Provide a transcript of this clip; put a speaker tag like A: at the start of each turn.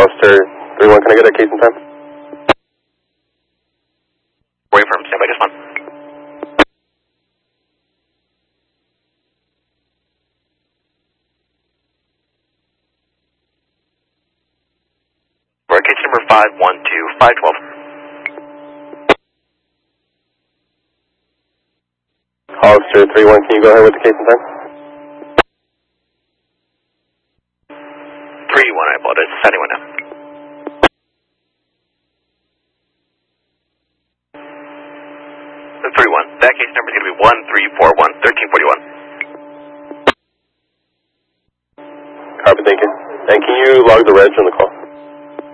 A: Hollister 3-1, can I get a case in time?
B: Wait for him, stand by just one. For case number 512512.
A: Hollister 3-1, can you go ahead with the case in time?
B: 3-1, I apologize. It's 71 now. 3-1. That case number is going to be 1341, 1341.
A: Copy, thank you. And can you log the reg on the call?